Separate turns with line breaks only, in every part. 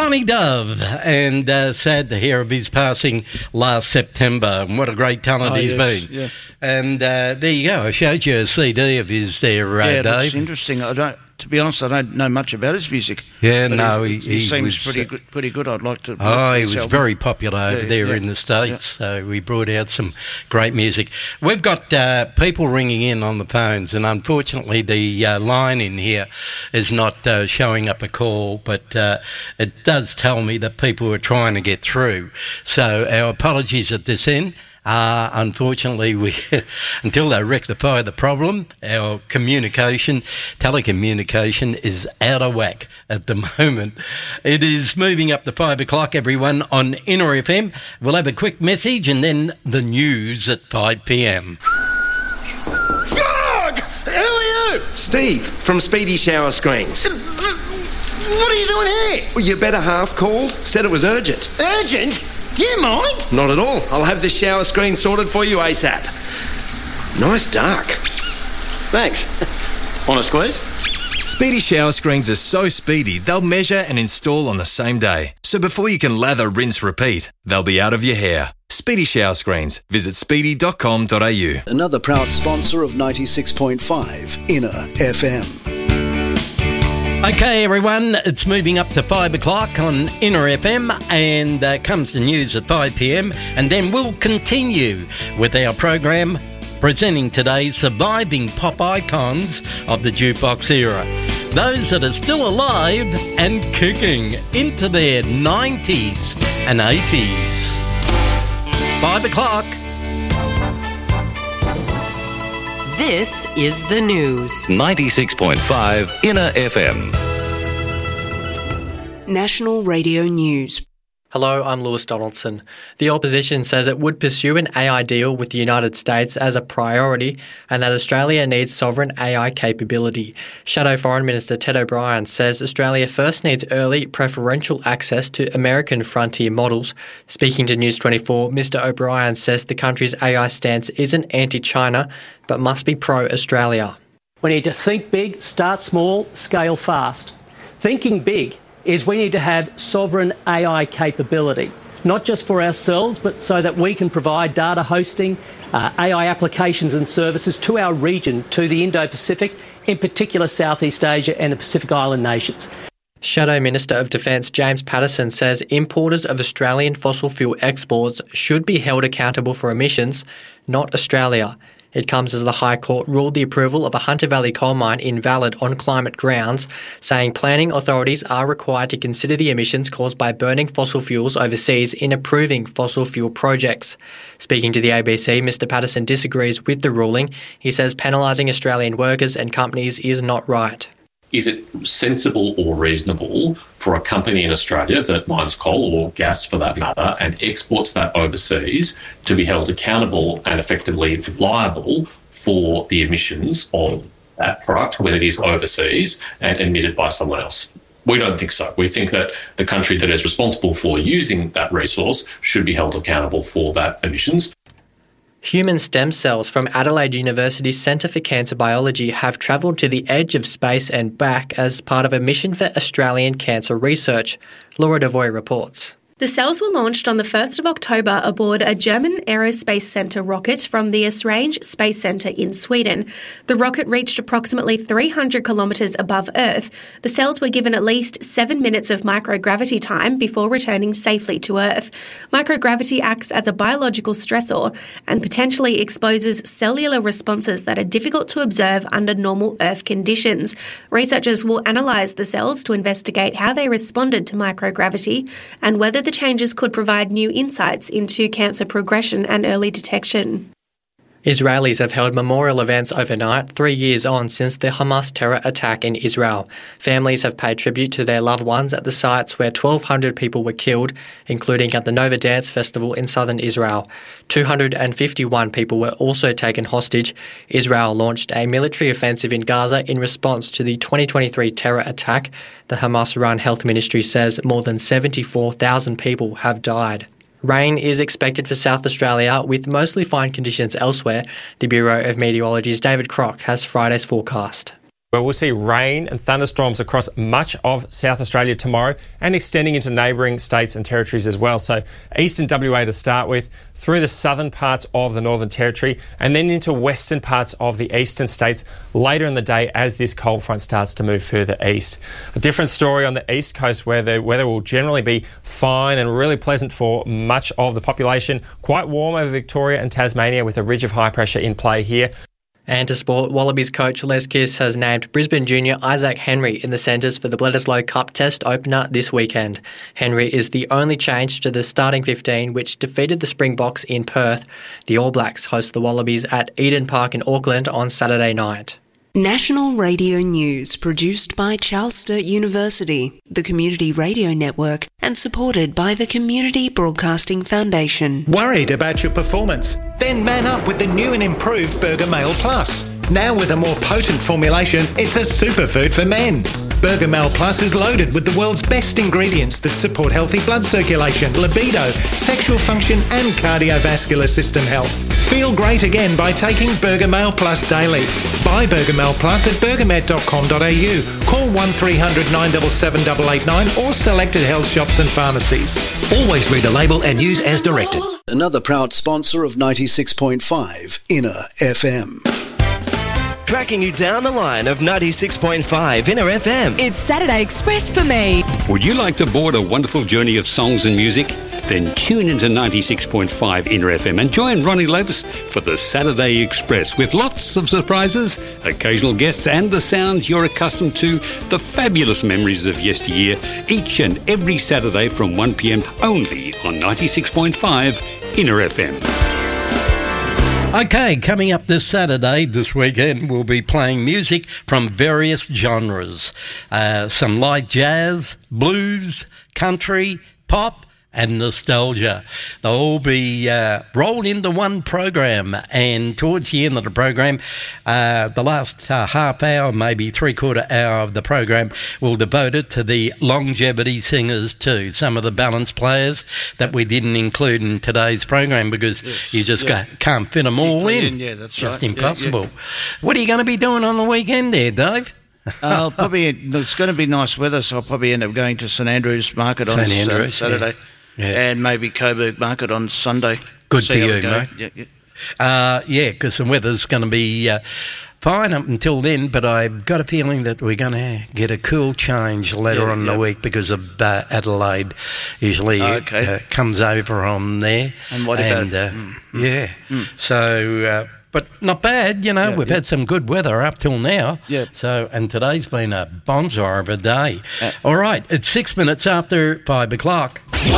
Ronnie Dove, and sad to hear of his passing last September, and what a great talent he's been.
Yeah.
And there you go, I showed you a CD of his there, Dave.
It's interesting. To be honest, I don't know much about his music.
Yeah,
but
no,
he seems
was,
pretty good. I'd like to.
He was very popular over there in the States, so we brought out some great music. We've got people ringing in on the phones, and unfortunately the line in here is not showing up a call, but it does tell me that people are trying to get through. So our apologies at this end. Unfortunately, we until they rectify the problem, our telecommunication is out of whack at the moment. It is moving up to 5 o'clock, everyone, on Inner FM. We'll have a quick message and then the news at 5 p.m.
Grog! Who are you?
Steve, from Speedy Shower Screens.
What are you doing here?
Well, your better half called, said it was urgent.
Urgent? Do you mind?
Not at all. I'll have this shower screen sorted for you ASAP. Nice dark.
Thanks. Want a squeeze?
Speedy shower screens are so speedy, they'll measure and install on the same day. So before you can lather, rinse, repeat, they'll be out of your hair. Speedy shower screens. Visit speedy.com.au.
Another proud sponsor of 96.5 Inner FM.
Okay, everyone, it's moving up to 5 o'clock on Inner FM, and comes the news at 5 p.m, and then we'll continue with our program presenting today's surviving pop icons of the jukebox era. Those that are still alive and kicking into their 90s and 80s. 5 o'clock.
This is the news.
96.5 Inner FM.
National Radio News.
Hello, I'm Lewis Donaldson. The opposition says it would pursue an AI deal with the United States as a priority and that Australia needs sovereign AI capability. Shadow Foreign Minister Ted O'Brien says Australia first needs early preferential access to American frontier models. Speaking to News 24, Mr O'Brien says the country's AI stance isn't anti-China but must be pro-Australia.
We need to think big, start small, scale fast. Thinking big is we need to have sovereign AI capability, not just for ourselves, but so that we can provide data hosting, AI applications and services to our region, to the Indo-Pacific, in particular Southeast Asia and the Pacific Island nations.
Shadow Minister of Defence James Patterson says importers of Australian fossil fuel exports should be held accountable for emissions, not Australia. It comes as the High Court ruled the approval of a Hunter Valley coal mine invalid on climate grounds, saying planning authorities are required to consider the emissions caused by burning fossil fuels overseas in approving fossil fuel projects. Speaking to the ABC, Mr Patterson disagrees with the ruling. He says penalising Australian workers and companies is not right.
Is it sensible or reasonable for a company in Australia that mines coal or gas for that matter and exports that overseas to be held accountable and effectively liable for the emissions of that product when it is overseas and emitted by someone else? We don't think so. We think that the country that is responsible for using that resource should be held accountable for that emissions.
Human stem cells from Adelaide University's Centre for Cancer Biology have travelled to the edge of space and back as part of a mission for Australian cancer research. Laura Devoy reports.
The cells were launched on the 1st of October aboard a German Aerospace Centre rocket from the Esrange Space Centre in Sweden. The rocket reached approximately 300 kilometres above Earth. The cells were given at least 7 minutes of microgravity time before returning safely to Earth. Microgravity acts as a biological stressor and potentially exposes cellular responses that are difficult to observe under normal Earth conditions. Researchers will analyse the cells to investigate how they responded to microgravity and whether the changes could provide new insights into cancer progression and early detection.
Israelis have held memorial events overnight, 3 years on since the Hamas terror attack in Israel. Families have paid tribute to their loved ones at the sites where 1,200 people were killed, including at the Nova Dance Festival in southern Israel. 251 people were also taken hostage. Israel launched a military offensive in Gaza in response to the 2023 terror attack. The Hamas-run health ministry says more than 74,000 people have died. Rain is expected for South Australia with mostly fine conditions elsewhere. The Bureau of Meteorology's David Crock has Friday's forecast.
Well, we'll see rain and thunderstorms across much of South Australia tomorrow and extending into neighbouring states and territories as well. So eastern WA to start with, through the southern parts of the Northern Territory and then into western parts of the eastern states later in the day as this cold front starts to move further east. A different story on the east coast where the weather will generally be fine and really pleasant for much of the population. Quite warm over Victoria and Tasmania with a ridge of high pressure in play here.
And to sport, Wallabies coach Les Kiss has named Brisbane junior Isaac Henry in the centres for the Bledisloe Cup Test opener this weekend. Henry is the only change to the starting 15 which defeated the Springboks in Perth. The All Blacks host the Wallabies at Eden Park in Auckland on Saturday night.
National Radio News produced by Charles Sturt University, the Community Radio Network, and supported by the Community Broadcasting Foundation.
Worried about your performance? Then man up with the new and improved Burger Male Plus. Now with a more potent formulation, it's a superfood for men. Burger Male Plus is loaded with the world's best ingredients that support healthy blood circulation, libido, sexual function and cardiovascular system health. Feel great again by taking Burger Male Plus daily. Buy Burger Male Plus at burgermed.com.au. Call 1300 977 889 or selected health shops and pharmacies.
Always read the label and use as directed.
Another proud sponsor of 96.5 Inner FM.
Tracking you down the line of 96.5 Inner FM.
It's Saturday Express for me.
Would you like to board a wonderful journey of songs and music? Then tune into 96.5 Inner FM and join Ronnie Lopes for the Saturday Express with lots of surprises, occasional guests and the sounds you're accustomed to, the fabulous memories of yesteryear, each and every Saturday from 1 p.m. only on 96.5 Inner FM.
Okay, coming up this Saturday, this weekend, we'll be playing music from various genres. Some light jazz, blues, country, pop, and nostalgia. They'll all be rolled into one program, and towards the end of the program, the last half hour, maybe three-quarter hour of the program, we'll devote it to the longevity singers too, some of the balance players that we didn't include in today's program because you just can't fit them all in.
Yeah, that's
just
right.
impossible. What are you going to be doing on the weekend there, Dave?
It's going to be nice weather, so I'll probably end up going to St Andrews Market on Saturday. Yeah. And maybe Coburg Market on Sunday.
Good for you, mate. Yeah, because the weather's going to be fine up until then, but I've got a feeling that we're going to get a cool change later on in the week because of Adelaide usually comes over on there.
And what about...
So... but not bad, we've had some good weather up till now.
Yeah.
So, and today's been a bonzor of a day. All right, it's 6 minutes after 5 o'clock.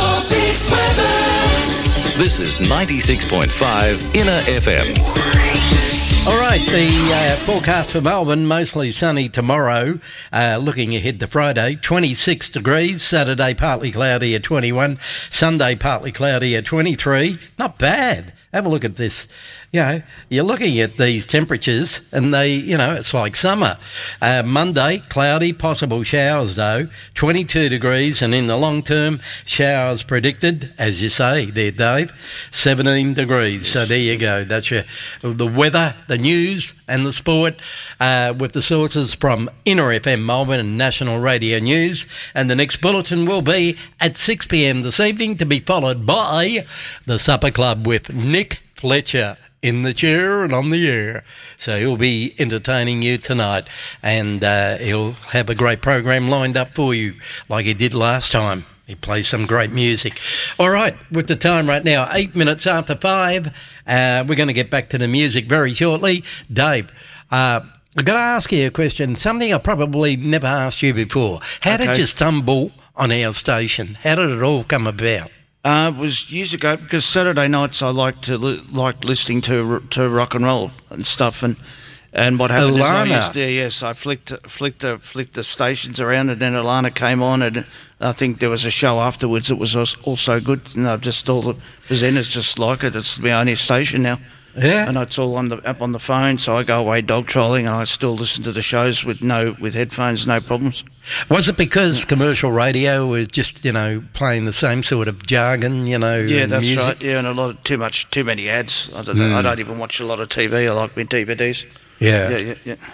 This is 96.5 Inner FM.
All right, the forecast for Melbourne, mostly sunny tomorrow, looking ahead to Friday, 26 degrees, Saturday partly cloudy at 21, Sunday partly cloudy at 23, not bad. Have a look at this. You're looking at these temperatures and they, it's like summer. Monday, cloudy, possible showers though, 22 degrees, and in the long term, showers predicted, as you say there, Dave, 17 degrees. So there you go. That's the weather, the news and the sport with the sources from Inner FM Melbourne and National Radio News. And the next bulletin will be at 6 p.m. this evening, to be followed by the Supper Club with Nick Fletcher in the chair and on the air. So he'll be entertaining you tonight, and he'll have a great program lined up for you like he did last time. He plays some great music. All right, with the time right now, 8 minutes after 5, we're going to get back to the music very shortly. Dave, I've got to ask you a question, something I probably never asked you before. How did you stumble on our station? How did it all come about?
It was years ago, because Saturday nights I like listening to rock and roll and stuff, and what happened is I flicked the stations around, and then Alana came on, and I think there was a show afterwards that was also good, and I've just all the presenters just like it. It's my only station now.
Yeah,
and it's all up on the phone, so I go away dog trolling and I still listen to the shows with headphones, no problems.
Was it because commercial radio was just playing the same sort of jargon,
Yeah, that's
music?
right. Yeah, and a lot of too many ads. I don't even watch a lot of TV. I like my DVDs.
Yeah.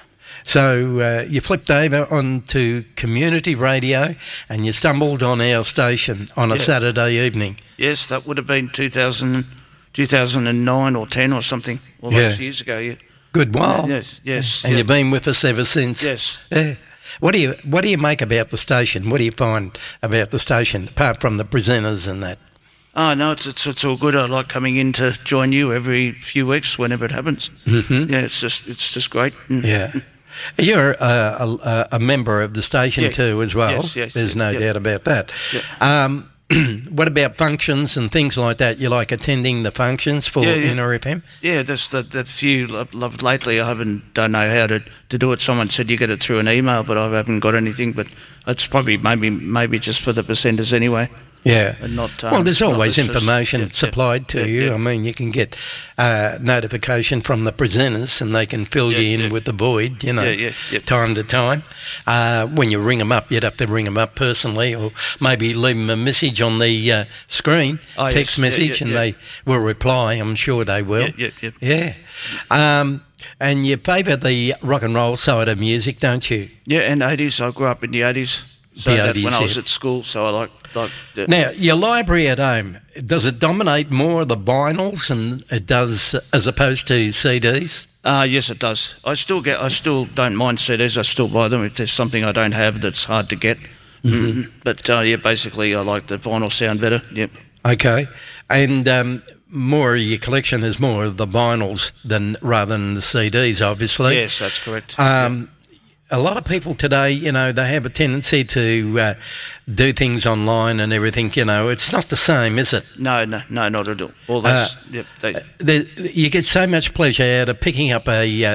So you flipped over onto community radio and you stumbled on our station on a Saturday evening.
Yes, that would have been 2009 or 10 or something, all those years ago,
Good while.
Yes.
And you've been with us ever since.
Yes.
Yeah. What do you make about the station? What do you find about the station, apart from the presenters and that?
Oh, no, it's all good. I like coming in to join you every few weeks whenever it happens.
Mm-hmm.
Yeah, it's just great.
Yeah. You're a member of the station too as well.
Yes.
There's no doubt about that.
Yeah.
What about functions and things like that? You like attending the functions for Inner FM?
Yeah, that's the few loved lately. I don't know how to do it. Someone said you get it through an email, but I haven't got anything. But it's probably maybe just for the presenters anyway.
Yeah.
And not,
well, there's always
listeners.
information supplied to you.
Yeah.
I mean, you can get notification from the presenters and they can fill you in with the void, time to time. When you ring them up, you'd have to ring them up personally or maybe leave them a message on the screen, text message, and they will reply. I'm sure they will. Yeah. And you favour the rock and roll side of music, don't you?
Yeah, and 80s. I grew up in the 80s. So when I was at school, so I like
Now, your library at home, does it dominate more of the vinyls and it does as opposed to CDs?
Yes, it does. I still don't mind CDs. I still buy them if there's something I don't have that's hard to get. Mm-hmm. But basically, I like the vinyl sound better. Yep.
Okay, and more of your collection is more of the vinyls rather than the CDs, obviously.
Yes, that's correct.
A lot of people today, they have a tendency to do things online and everything. It's not the same, is it?
No, not at all. All that's,
you get so much pleasure out of picking up a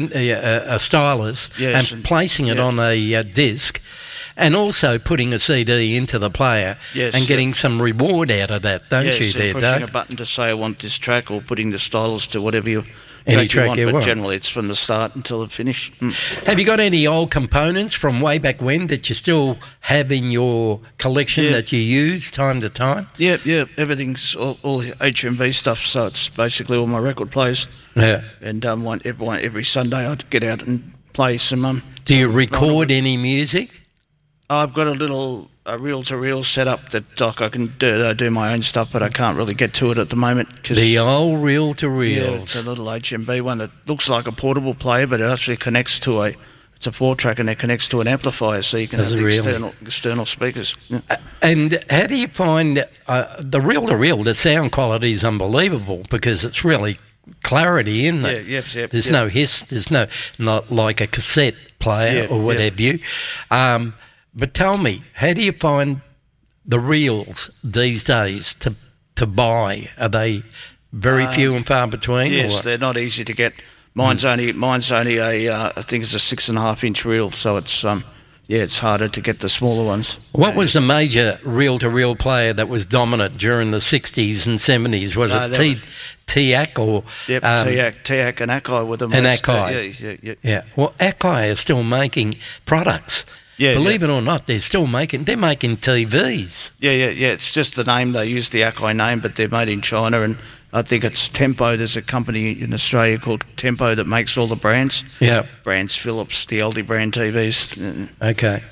stylus and placing it on a disc, and also putting a CD into the player and getting some reward out of that, don't you, there,
pushing
Dave?
a button to say I want this track, or putting the stylus to whatever you.
Any track you want.
But generally it's from the start until it finished.
Have you got any old components from way back when that you still have in your collection that you use time to time?
Yeah. Everything's all HMV stuff, so it's basically all my record players.
Yeah.
And every Sunday I'd get out and play some...
Do you record any music?
I've got a reel-to-reel setup that I can do my own stuff, but I can't really get to it at the moment.
The old reel-to-reel.
Yeah, it's a little HMV one that looks like a portable player, but it actually connects to it's a 4-track and it connects to an amplifier, so you can have the external speakers. Yeah.
And how do you find the reel-to-reel, the sound quality is unbelievable because it's really clarity, isn't it?
Yeah,
There's no hiss, not like a cassette player or whatever you. But tell me, how do you find the reels these days to buy? Are they very few and far between?
Yes, they're not easy to get. Mine's only I think it's a 6.5-inch reel, so it's it's harder to get the smaller ones.
What was the major reel-to-reel player that was dominant during the 60s and 70s? Was it TEAC or...
Yep, TEAC and Akai were the most...
And Akai. Yeah. Well, Akai is still making products.
Yeah,
Believe it or not, they're making TVs.
Yeah. It's just the name. They use the Akai name, but they're made in China, and I think it's Tempo. There's a company in Australia called Tempo that makes all the brands.
Yeah.
Brands, Philips, the Aldi brand TVs.
Okay.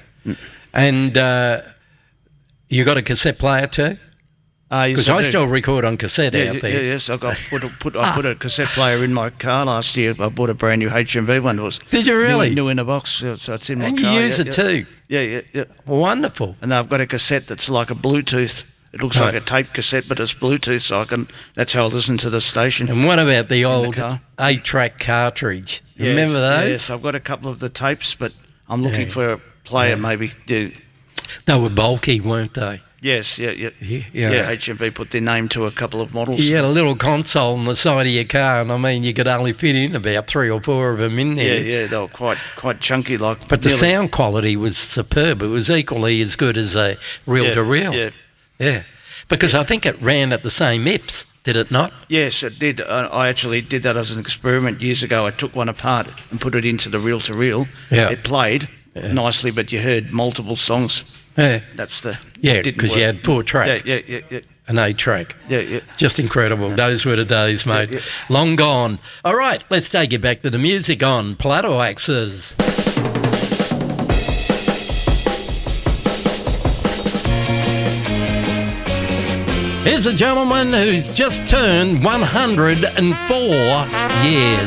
And you got a cassette player too? Because I still record on cassette out there.
Yes, I put a cassette player in my car last year. I bought a brand new HMV one.
Did you really?
New in a box, so it's in my car.
And you use it too?
Yeah.
Wonderful.
And I've got a cassette that's like a Bluetooth. It looks like a tape cassette, but it's Bluetooth, so that's how I listen to the station.
And what about the old 8-track cartridge? Remember those?
Yes, I've got a couple of the tapes, but I'm looking for a player maybe.
They were bulky, weren't they?
Yes, yeah. HMV put their name to a couple of models.
You had a little console on the side of your car, and I mean, you could only fit in about 3 or 4 of them in there.
Yeah, they were quite chunky, like.
But the sound quality was superb. It was equally as good as a reel-to-reel. Yeah, because I think it ran at the same IPS, did it not?
Yes, it did. I actually did that as an experiment years ago. I took one apart and put it into the reel-to-reel.
Yeah.
It played nicely, but you heard multiple songs.
Yeah.
That's the...
Yeah, because you had 4 tracks.
Yeah.
an 8-track.
Yeah.
Just incredible. Those were the days, mate. Yeah. Long gone. All right, let's take it back to the music on Plateau Axes. Here's a gentleman who's just turned 104 years.